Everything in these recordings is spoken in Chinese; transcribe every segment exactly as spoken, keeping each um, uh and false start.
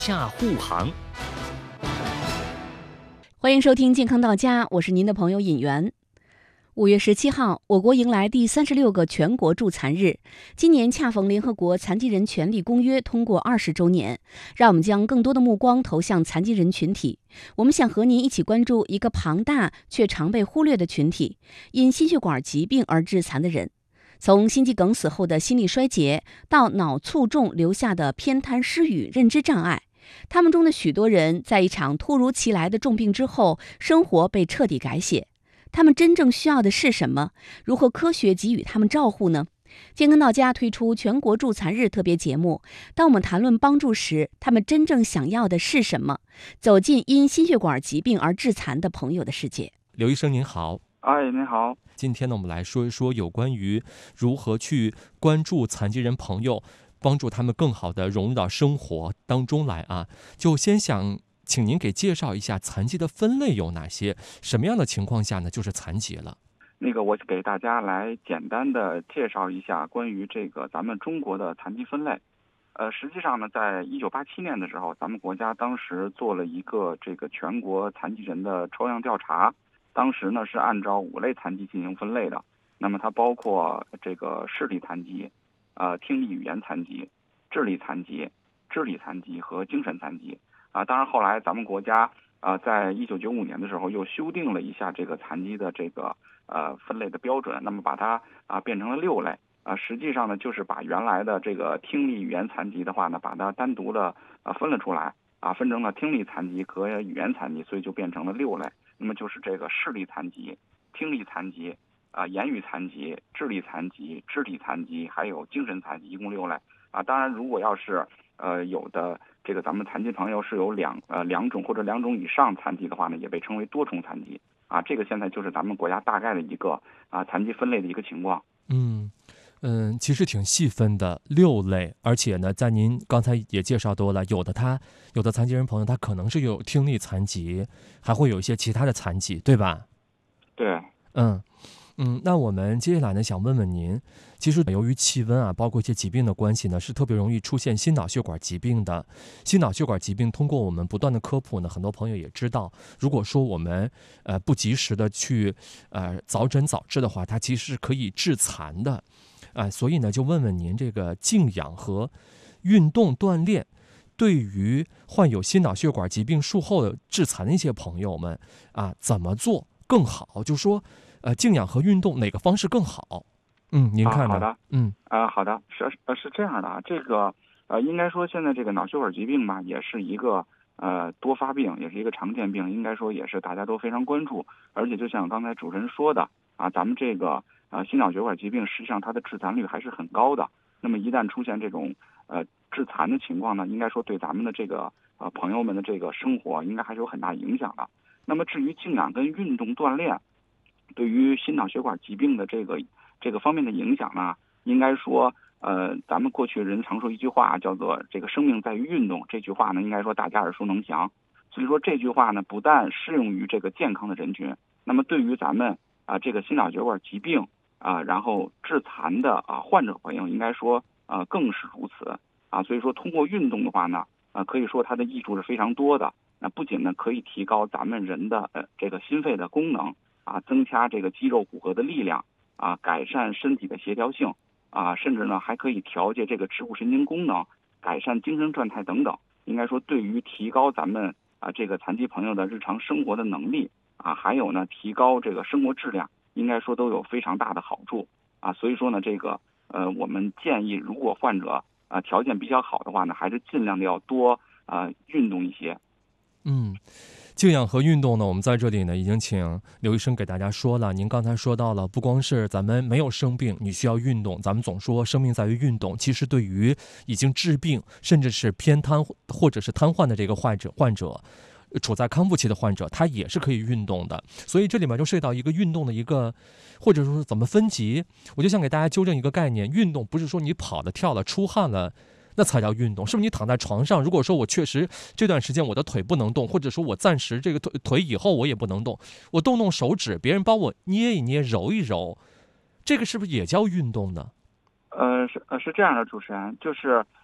下护航。 欢迎收听健康到家，我是您的朋友尹媛。五月十七号，我国迎来第三十六个全国助残日。今年恰逢联合国残疾人权利公约通过二十周年，让我们将更多的目光投向残疾人群体。我们想和您一起关注一个庞大却常被忽略的群体——因心血管疾病而致残的人。从心肌梗死后的心力衰竭，到脑卒中留下的偏瘫失语、认知障碍，他们中的许多人在一场突如其来的重病之后，生活被彻底改写。他们真正需要的是什么？如何科学给予他们照护呢？健康到家推出全国助残日特别节目，当我们谈论帮助时，他们真正想要的是什么？走进因心血管疾病而致残的朋友的世界。 刘医生您好。 哎，您好。 今天呢，我们来说一说有关于如何去关注残疾人朋友，帮助他们更好地融入到生活当中来啊。就先想请您给介绍一下残疾的分类有哪些，什么样的情况下呢就是残疾了？ 那个我给大家来简单的介绍一下关于这个咱们中国的残疾分类。呃，实际上呢，在一九八七年的时候，咱们国家当时做了一个这个全国残疾人的抽样调查，当时呢是按照五类残疾进行分类的。那么它包括这个视力残疾、呃听力语言残疾、智力残疾、智力残疾和精神残疾。啊，当然后来咱们国家啊，在一九九五年的时候又修订了一下这个残疾的这个呃分类的标准，那么把它啊变成了六类啊，实际上呢就是把原来的这个听力语言残疾的话呢，把它单独的啊分了出来啊，分成了听力残疾和语言残疾，所以就变成了六类。那么就是这个视力残疾、听力残疾啊、言语残疾、智力残疾、肢体残疾还有精神残疾，一共六类啊。当然，如果要是呃有的这个咱们残疾朋友是有两呃两种或者两种以上残疾的话呢，也被称为多重残疾啊。这个现在就是咱们国家大概的一个啊残疾分类的一个情况。 嗯嗯，其实挺细分的，六类，而且呢，在您刚才也介绍多了，有的他有的残疾人朋友他可能是有听力残疾，还会有一些其他的残疾，对吧？ 对， 嗯。嗯，那我们接下来呢，想问问您，其实由于气温啊，包括一些疾病的关系呢，是特别容易出现心脑血管疾病的。心脑血管疾病通过我们不断的科普呢，很多朋友也知道，如果说我们呃不及时的去呃早诊早治的话，它其实是可以致残的。啊、呃，所以呢，就问问您，这个静养和运动锻炼对于患有心脑血管疾病术后致残的一些朋友们啊，怎么做更好？就说。呃，静养和运动哪个方式更好？嗯，您看呢？ 啊、好的， 嗯， 啊、呃，好的，是呃是这样的啊，这个呃，应该说现在这个脑血管疾病吧，也是一个呃多发病，也是一个常见病，应该说也是大家都非常关注。而且就像刚才主持人说的啊，咱们这个呃心脑血管疾病实际上它的致残率还是很高的。那么一旦出现这种呃致残的情况呢，应该说对咱们的这个呃朋友们的这个生活应该还是有很大影响的。那么至于静养跟运动锻炼对于心脑血管疾病的这个这个方面的影响呢，应该说，呃，咱们过去人常说一句话叫做“这个生命在于运动”，这句话呢，应该说大家耳熟能详。所以说这句话呢，不但适用于这个健康的人群，那么对于咱们啊、呃、这个心脑血管疾病啊、呃、然后致残的啊、呃、患者朋友，应该说呃更是如此啊。所以说通过运动的话呢，啊、呃、可以说它的益处是非常多的。那不仅呢可以提高咱们人的呃这个心肺的功能。啊，增加这个肌肉骨骼的力量啊，改善身体的协调性啊，甚至呢还可以调节这个植物神经功能，改善精神状态等等。应该说，对于提高咱们啊这个残疾朋友的日常生活的能力啊，还有呢提高这个生活质量，应该说都有非常大的好处啊。所以说呢，这个呃我们建议，如果患者啊条件比较好的话呢，还是尽量的要多啊运动一些。 嗯。静养和运动呢，我们在这里呢已经请刘医生给大家说了。您刚才说到了，不光是咱们没有生病，你需要运动。咱们总说生命在于运动，其实对于已经治病甚至是偏瘫或者是瘫痪的这个患者，患者处在康复期的患者，他也是可以运动的。所以这里面就涉及到一个运动的一个，或者说是怎么分级。我就想给大家纠正一个概念，运动不是说你跑了、跳了、出汗了。那才叫运动，是不是？你躺在床上，如果说我确实这段时间我的腿不能动，或者说我暂时这个腿腿以后我也不能动，我动动手指，别人帮我捏一捏、揉一揉，这个是不是也叫运动呢？ 呃，是呃是这样的，主持人，就是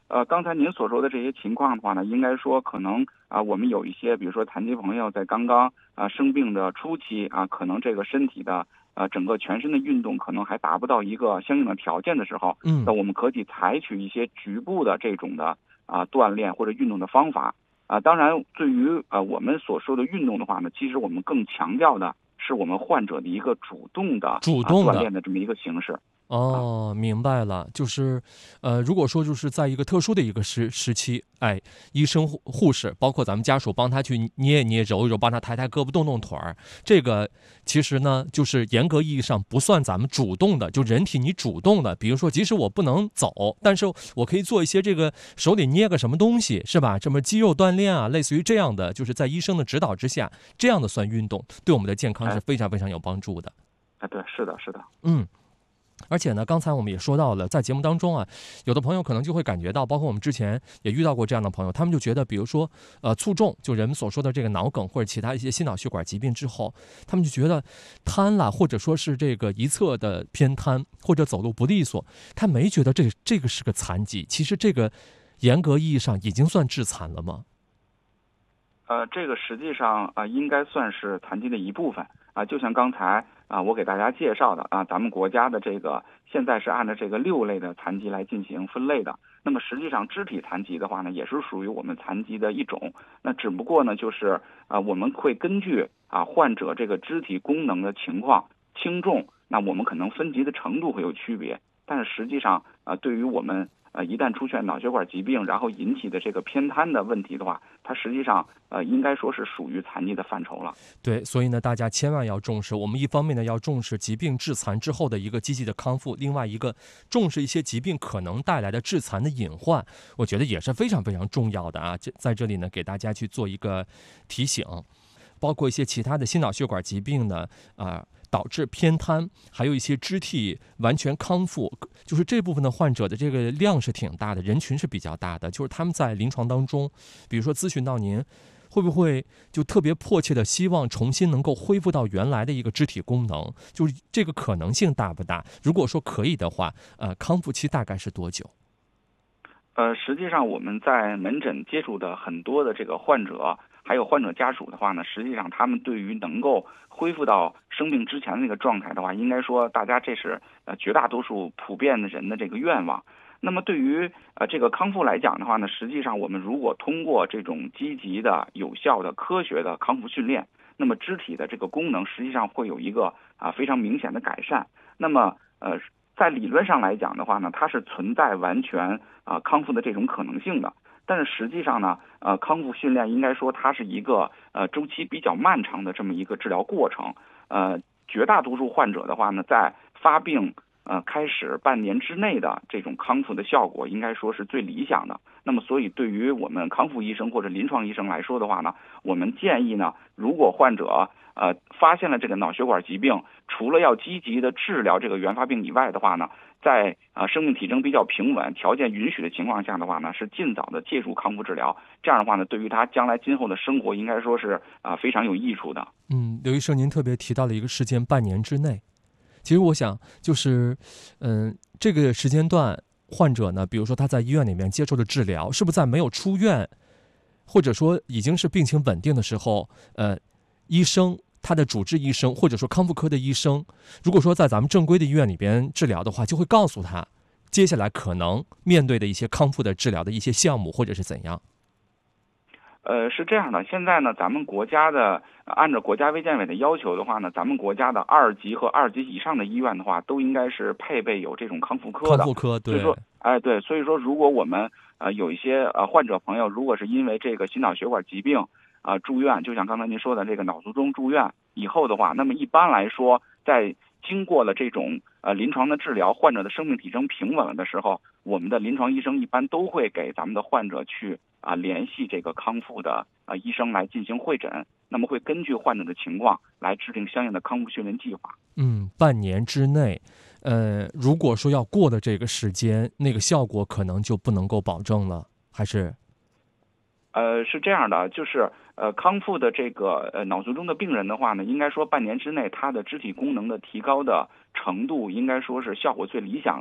呃，刚才您所说的这些情况的话呢，应该说可能啊、我们有一些，比如说残疾朋友在刚刚啊、生病的初期啊，可能这个身体的呃整个全身的运动可能还达不到一个相应的条件的时候， 嗯， 那我们可以采取一些局部的这种的啊、锻炼或者运动的方法啊、当然，对于呃我们所说的运动的话呢，其实我们更强调的是我们患者的一个主动的啊、锻主动的。 炼的这么一个形式。啊。 哦，明白了，就是，呃，如果说就是在一个特殊的一个时时期，哎，医生护护士，包括咱们家属，帮他去捏一捏、揉一揉，帮他抬抬胳膊、动动腿儿，这个其实呢，就是严格意义上不算咱们主动的，就人体你主动的，比如说，即使我不能走，但是我可以做一些这个手里捏个什么东西，是吧？这么肌肉锻炼啊，类似于这样的，就是在医生的指导之下，这样的算运动，对我们的健康是哎非常非常有帮助的。 哎，对，是的，是的。 嗯。而且呢，刚才我们也说到了，在节目当中啊，有的朋友可能就会感觉到，包括我们之前也遇到过这样的朋友，他们就觉得，比如说，呃，卒中，就人们所说的这个脑梗或者其他一些心脑血管疾病之后，他们就觉得瘫了，或者说是这个一侧的偏瘫，或者走路不利索，他没觉得这这个是个残疾。其实这个严格意义上已经算致残了吗？ 呃，这个实际上啊、呃应该算是残疾的一部分啊、就像刚才啊、我给大家介绍的啊、咱们国家的这个现在是按照这个六类的残疾来进行分类的。那么实际上，肢体残疾的话呢，也是属于我们残疾的一种。那只不过呢，就是啊、我们会根据啊患者这个肢体功能的情况轻重，那我们可能分级的程度会有区别。但是实际上啊、对于我们呃，一旦出现脑血管疾病，然后引起的这个偏瘫的问题的话，它实际上呃，应该说是属于残疾的范畴了。 对，所以呢，大家千万要重视。我们一方面呢，要重视疾病致残之后的一个积极的康复；另外一个，重视一些疾病可能带来的致残的隐患，我觉得也是非常非常重要的啊。这在这里呢，给大家去做一个提醒，包括一些其他的心脑血管疾病呢，啊、导致偏瘫，还有一些肢体完全康复，就是这部分的患者的这个量是挺大的，人群是比较大的。就是他们在临床当中，比如说咨询到您，会不会就特别迫切的希望重新能够恢复到原来的一个肢体功能？就是这个可能性大不大？如果说可以的话，呃，康复期大概是多久？ 呃，实际上我们在门诊接触的很多的这个患者，还有患者家属的话呢，实际上他们对于能够恢复到生病之前的那个状态的话，应该说大家这是呃绝大多数普遍的人的这个愿望。那么对于呃这个康复来讲的话呢，实际上我们如果通过这种积极的、有效的、科学的康复训练，那么肢体的这个功能实际上会有一个啊、非常明显的改善。那么呃。在理论上来讲的话呢，它是存在完全啊、康复的这种可能性的。但是实际上呢，呃，康复训练应该说它是一个呃周期比较漫长的这么一个治疗过程。呃，绝大多数患者的话呢，在发病呃开始半年之内的这种康复的效果，应该说是最理想的。那么，所以对于我们康复医生或者临床医生来说的话呢，我们建议呢，如果患者呃发现了这个脑血管疾病，除了要积极的治疗这个原发病以外的话呢，在呃生命体征比较平稳、条件允许的情况下的话呢，是尽早的介入康复治疗。这样的话呢，对于他将来今后的生活，应该说是啊、非常有益处的。 嗯，刘医生，您特别提到了一个时间，半年之内。其实我想，就是，嗯，这个时间段，患者呢，比如说他在医院里面接受的治疗，是不是在没有出院，或者说已经是病情稳定的时候，呃，医生他的主治医生或者说康复科的医生，如果说在咱们正规的医院里边治疗的话，就会告诉他，接下来可能面对的一些康复的治疗的一些项目或者是怎样。 呃，是这样的，现在呢，咱们国家的呃按照国家卫健委的要求的话呢，咱们国家的二级和二级以上的医院的话，都应该是配备有这种康复科的。 康复科，对。 所以说，哎，对，所以说，如果我们呃有一些呃患者朋友，如果是因为这个心脑血管疾病啊、呃、住院，就像刚才您说的这个脑卒中住院以后的话，那么一般来说，在经过了这种呃临床的治疗，患者的生命体征平稳了的时候，我们的临床医生一般都会给咱们的患者去啊、联系这个康复的啊、医生来进行会诊，那么会根据患者的情况来制定相应的康复训练计划。 嗯，半年之内，呃，如果说要过的这个时间，那个效果可能就不能够保证了，还是？ 呃，是这样的，就是呃，康复的这个呃脑卒中的病人的话呢，应该说半年之内，他的肢体功能的提高的程度，应该说是效果最理想的。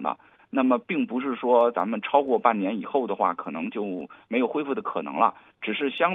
那么并不是说咱们超过半年以后的话，可能就没有恢复的可能了，只是相